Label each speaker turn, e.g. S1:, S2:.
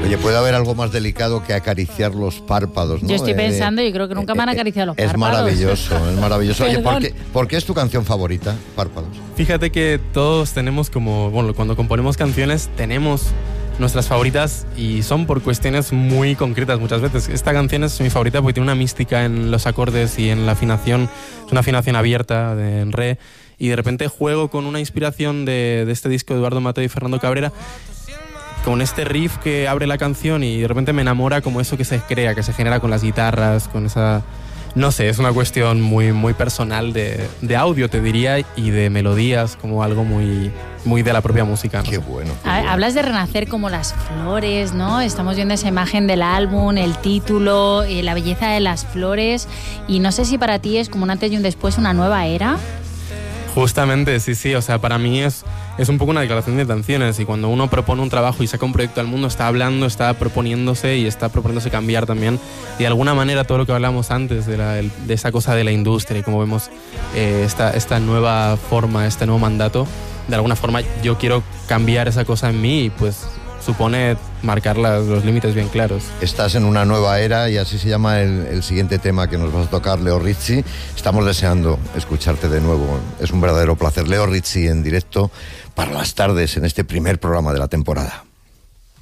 S1: Oye, puede haber algo más delicado que acariciar los párpados, ¿no?
S2: Yo estoy pensando y creo que nunca me han acariciado los párpados.
S1: Es maravilloso. Oye, ¿por qué es tu canción favorita, Párpados?
S3: Fíjate que todos tenemos como, bueno, cuando componemos canciones tenemos nuestras favoritas y son por cuestiones muy concretas muchas veces. Esta canción es mi favorita porque tiene una mística en los acordes y en la afinación. Es una afinación abierta en re y de repente juego con una inspiración de este disco de Eduardo Mateo y Fernando Cabrera, con este riff que abre la canción y de repente me enamora como eso que se crea, que se genera con las guitarras, con esa... No sé, es una cuestión muy, muy personal de audio, te diría, y de melodías, como algo muy, muy de la propia música, ¿no?
S1: Qué bueno.
S2: Hablas de renacer como las flores, ¿no? Estamos viendo esa imagen del álbum, el título, la belleza de las flores, y no sé si para ti es como un antes y un después, una nueva era.
S3: Justamente, sí, o sea, para mí es un poco una declaración de intenciones y cuando uno propone un trabajo y saca un proyecto al mundo está hablando, está proponiéndose y está proponiéndose cambiar también y de alguna manera todo lo que hablamos antes de esa cosa de la industria y como vemos esta nueva forma, este nuevo mandato, de alguna forma yo quiero cambiar esa cosa en mí y pues supone marcar los límites bien claros.
S1: Estás en una nueva era y así se llama el siguiente tema que nos vas a tocar, Leo Rizzi. Estamos deseando escucharte de nuevo. Es un verdadero placer. Leo Rizzi en directo para las tardes en este primer programa de la temporada.